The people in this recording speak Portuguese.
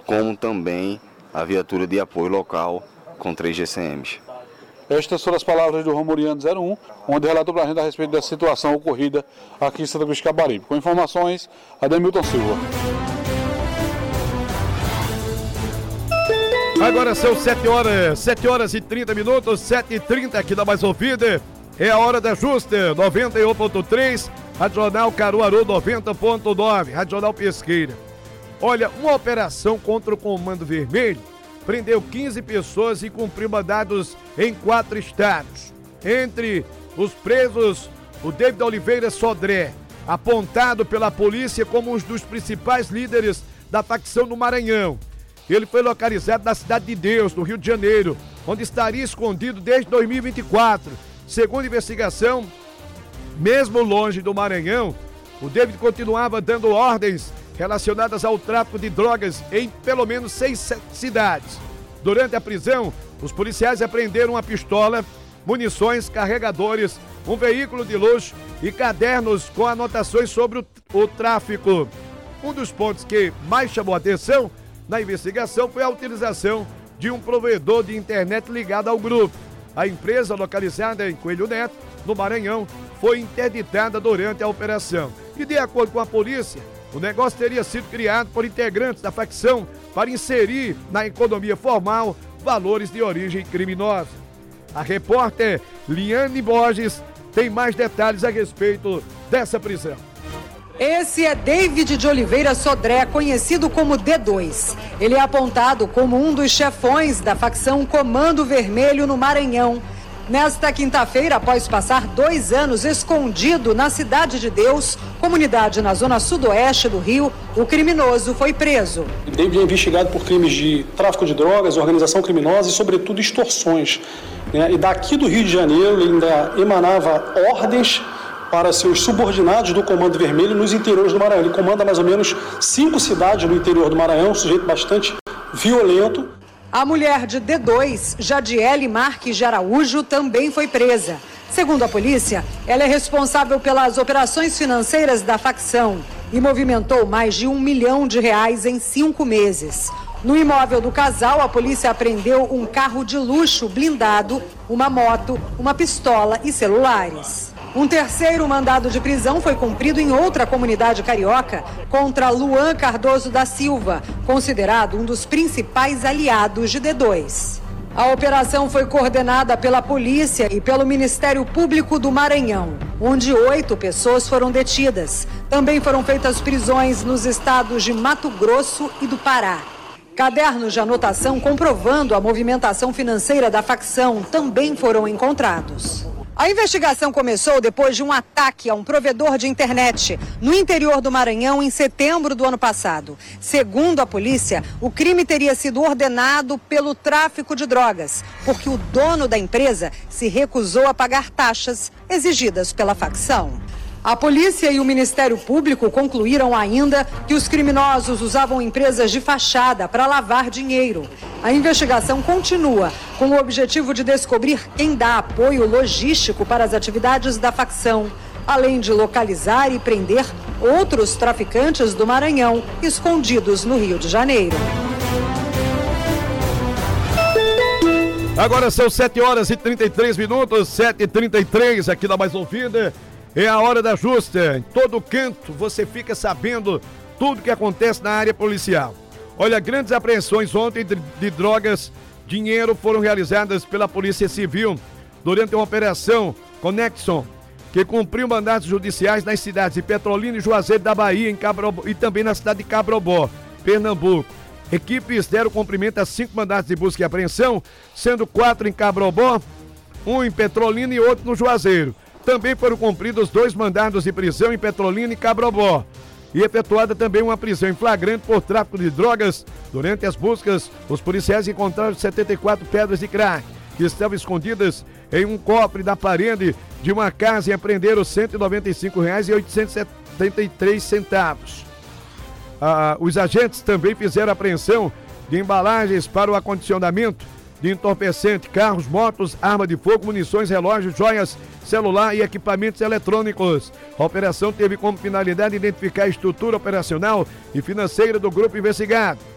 como também a viatura de apoio local com 3 GCMs. Estas foram as palavras do Romuriano 01, onde relatou para a gente a respeito da situação ocorrida aqui em Santa Cruz de Capibaribe. Com informações, Ademilton Silva. Agora são 7 horas e 30 minutos, 7h30 aqui da Mais Ouvida. É a hora da justa, 91.3, Regional Caruaru 90.9, Regional Pesqueira. Olha, uma operação contra o Comando Vermelho prendeu 15 pessoas e cumpriu mandados em 4 estados. Entre os presos, o David Oliveira Sodré, apontado pela polícia como um dos principais líderes da facção no Maranhão. Ele foi localizado na Cidade de Deus, no Rio de Janeiro, onde estaria escondido desde 2024. Segundo a investigação, mesmo longe do Maranhão, o David continuava dando ordens relacionadas ao tráfico de drogas em pelo menos 6 cidades. Durante a prisão, os policiais apreenderam uma pistola, munições, carregadores, um veículo de luxo e cadernos com anotações sobre o tráfico. Um dos pontos que mais chamou a atenção na investigação foi a utilização de um provedor de internet ligado ao grupo. A empresa, localizada em Coelho Neto, no Maranhão, foi interditada durante a operação. E de acordo com a polícia, o negócio teria sido criado por integrantes da facção para inserir na economia formal valores de origem criminosa. A repórter Liane Borges tem mais detalhes a respeito dessa prisão. Esse é David de Oliveira Sodré, conhecido como D2. Ele é apontado como um dos chefões da facção Comando Vermelho no Maranhão. Nesta quinta-feira, após passar 2 anos escondido na Cidade de Deus, comunidade na zona sudoeste do Rio, o criminoso foi preso. David é investigado por crimes de tráfico de drogas, organização criminosa e, sobretudo, extorsões. E daqui do Rio de Janeiro, ele ainda emanava ordens para seus subordinados do Comando Vermelho nos interiores do Maranhão. Ele comanda mais ou menos 5 cidades no interior do Maranhão, um sujeito bastante violento. A mulher de D2, Jadiele Marques de Araújo, também foi presa. Segundo a polícia, ela é responsável pelas operações financeiras da facção e movimentou mais de R$1 milhão em 5 meses. No imóvel do casal, a polícia apreendeu um carro de luxo blindado, uma moto, uma pistola e celulares. Um terceiro mandado de prisão foi cumprido em outra comunidade carioca contra Luan Cardoso da Silva, considerado um dos principais aliados de D2. A operação foi coordenada pela polícia e pelo Ministério Público do Maranhão, onde 8 pessoas foram detidas. Também foram feitas prisões nos estados de Mato Grosso e do Pará. Cadernos de anotação comprovando a movimentação financeira da facção também foram encontrados. A investigação começou depois de um ataque a um provedor de internet no interior do Maranhão em setembro do ano passado. Segundo a polícia, o crime teria sido ordenado pelo tráfico de drogas, porque o dono da empresa se recusou a pagar taxas exigidas pela facção. A polícia e o Ministério Público concluíram ainda que os criminosos usavam empresas de fachada para lavar dinheiro. A investigação continua com o objetivo de descobrir quem dá apoio logístico para as atividades da facção, além de localizar e prender outros traficantes do Maranhão escondidos no Rio de Janeiro. Agora são 7 horas e 33 minutos, 7h33 aqui na Mais Ouvida. É a hora da justa. Em todo canto você fica sabendo tudo que acontece na área policial. Olha, grandes apreensões ontem de drogas, dinheiro foram realizadas pela Polícia Civil durante uma operação Conexon, que cumpriu mandatos judiciais nas cidades de Petrolina e Juazeiro da Bahia, em Cabrobó, e também na cidade de Cabrobó, Pernambuco. Equipes deram cumprimento a 5 mandatos de busca e apreensão, sendo 4 em Cabrobó, 1 em Petrolina e outro no Juazeiro. Também foram cumpridos 2 mandados de prisão em Petrolina e Cabrobó. E efetuada também uma prisão em flagrante por tráfico de drogas. Durante as buscas, os policiais encontraram 74 pedras de crack, que estavam escondidas em um cofre da parede de uma casa, e apreenderam R$ 195,873. Os agentes também fizeram apreensão de embalagens para o acondicionamento de entorpecente, carros, motos, arma de fogo, munições, relógios, joias, celular e equipamentos eletrônicos. A operação teve como finalidade identificar a estrutura operacional e financeira do grupo investigado.